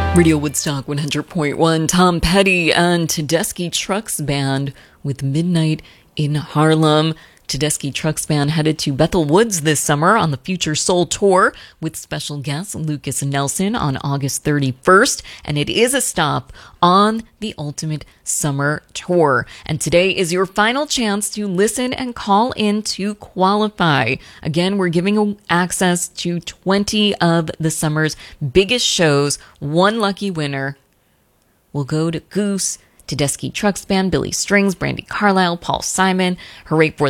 Radio Woodstock 100.1, Tom Petty and Tedeschi Trucks Band with Midnight in Harlem. Tedeschi Trucks Band headed to Bethel Woods this summer on the Future Soul Tour with special guest Lucas Nelson on August 31st, and it is a stop on the Ultimate Summer Tour. And today is your final chance to listen and call in to qualify. Again, we're giving access to 20 of the summer's biggest shows. One lucky winner will go to Goose, Tedeschi Trucks Band, Billy Strings, Brandi Carlile, Paul Simon. Hooray for